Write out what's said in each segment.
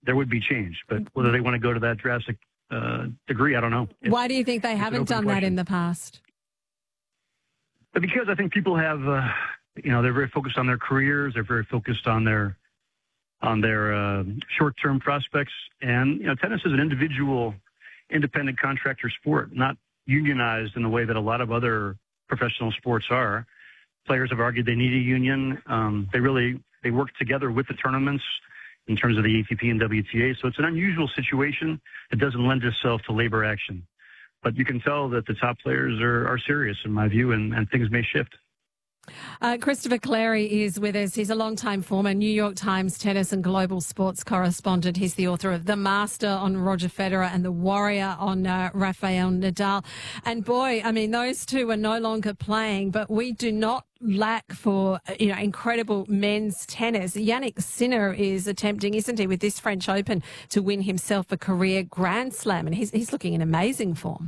there would be change. But whether they want to go to that drastic degree, I don't know. Why do you think they haven't done that in the past? Because I think people have, they're very focused on their careers. They're very focused on their short-term prospects. And, tennis is an individual, independent contractor sport, not unionized in the way that a lot of other professional sports are. Players have argued they need a union. They work together with the tournaments in terms of the ATP and WTA. So it's an unusual situation that doesn't lend itself to labor action. But you can tell that the top players are serious, in my view, and things may shift. Christopher Clarey is with us. He's a long-time former New York Times tennis and global sports correspondent. He's the author of The Master on Roger Federer and The Warrior on Rafael Nadal. And boy, I mean, those two are no longer playing, but we do not lack for, incredible men's tennis. Yannick Sinner is attempting, isn't he, with this French Open to win himself a career Grand Slam, and he's looking in amazing form.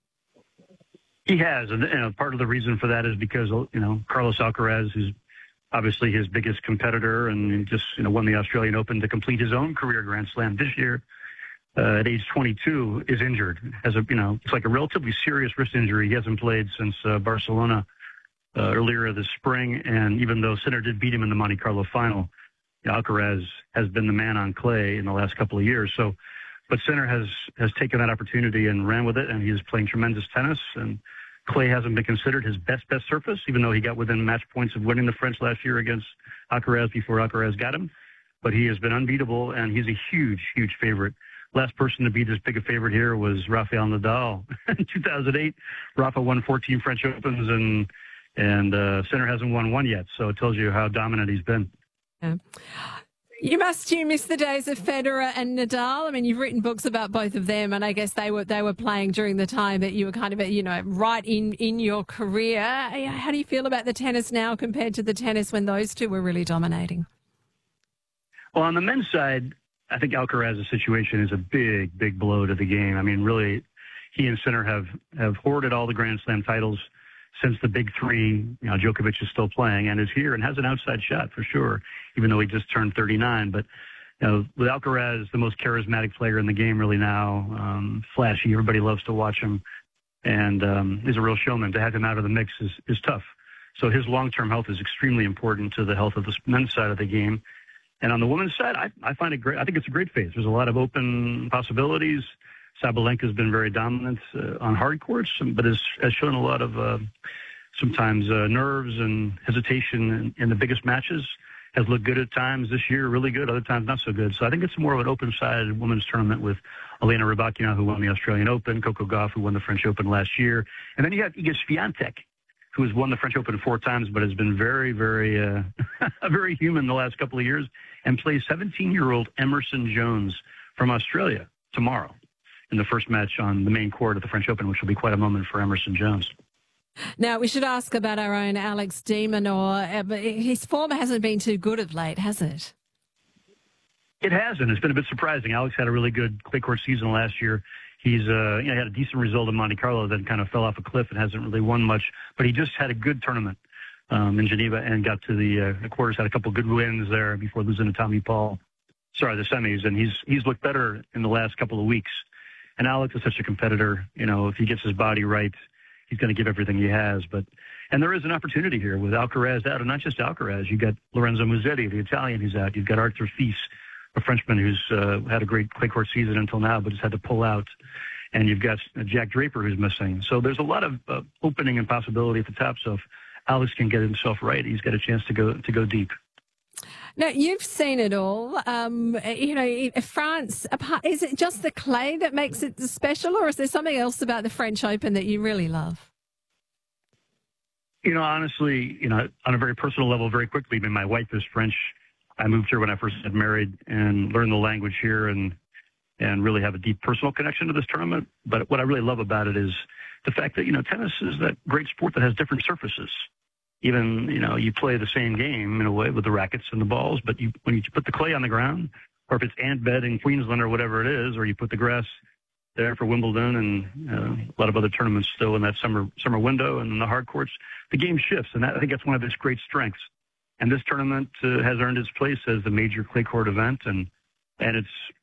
He has, and part of the reason for that is because, Carlos Alcaraz, who's obviously his biggest competitor and just, won the Australian Open to complete his own career Grand Slam this year at age 22, is injured. It's like a relatively serious wrist injury. He hasn't played since Barcelona earlier this spring, and even though Sinner did beat him in the Monte Carlo final, Alcaraz has been the man on clay in the last couple of years. But Sinner has taken that opportunity and ran with it, and he is playing tremendous tennis. And clay hasn't been considered his best surface, even though he got within match points of winning the French last year against Alcaraz before Alcaraz got him. But he has been unbeatable, and he's a huge, huge favorite. Last person to beat as big a favorite here was Rafael Nadal. In 2008, Rafa won 14 French Opens, and Sinner hasn't won one yet. So it tells you how dominant he's been. Yeah. You miss the days of Federer and Nadal. I mean, you've written books about both of them, and I guess they were playing during the time that you were kind of, right in your career. How do you feel about the tennis now compared to the tennis when those two were really dominating? Well, on the men's side, I think Alcaraz's situation is a big, big blow to the game. I mean, really, he and Sinner have hoarded all the Grand Slam titles since the big three. Djokovic is still playing and is here and has an outside shot for sure, even though he just turned 39. But, with Alcaraz, the most charismatic player in the game really now, flashy, everybody loves to watch him, and he's a real showman. To have him out of the mix is tough. So his long-term health is extremely important to the health of the men's side of the game. And on the women's side, I find it great. I think it's a great phase. There's a lot of open possibilities. Sabalenka's been very dominant on hard courts, but has shown a lot of sometimes nerves and hesitation in the biggest matches. Has looked good at times this year, really good, other times not so good. So I think it's more of an open-sided women's tournament with Elena Rybakina, who won the Australian Open, Coco Gauff, who won the French Open last year. And then you have Iga Swiatek, who has won the French Open 4 times, but has been very, very, very human the last couple of years, and plays 17-year-old Emerson Jones from Australia tomorrow in the first match on the main court at the French Open, which will be quite a moment for Emerson Jones. Now, we should ask about our own Alex de Minaur. His form hasn't been too good of late, has it? It hasn't. It's been a bit surprising. Alex had a really good clay court season last year. He's had a decent result in Monte Carlo, then kind of fell off a cliff and hasn't really won much. But he just had a good tournament in Geneva and got to the quarters, had a couple good wins there before losing to Tommy Paul. The semis. And he's looked better in the last couple of weeks. And Alex is such a competitor. If he gets his body right, he's going to give everything he has. And there is an opportunity here with Alcaraz out, and not just Alcaraz. You've got Lorenzo Musetti, the Italian, who's out. You've got Arthur Fils, a Frenchman who's had a great clay court season until now, but has had to pull out. And you've got Jack Draper, who's missing. So there's a lot of opening and possibility at the top. So if Alex can get himself right, he's got a chance to go deep. Now, you've seen it all. France, is it just the clay that makes it special, or is there something else about the French Open that you really love? Honestly, on a very personal level, very quickly, my wife is French. I moved here when I first got married and learned the language here and really have a deep personal connection to this tournament. But what I really love about it is the fact that, tennis is that great sport that has different surfaces. Even, you play the same game in a way with the rackets and the balls, but when you put the clay on the ground, or if it's Antbed in Queensland or whatever it is, or you put the grass there for Wimbledon and a lot of other tournaments still in that summer window and in the hard courts, the game shifts. And I think that's one of its great strengths. And this tournament has earned its place as the major clay court event. And it's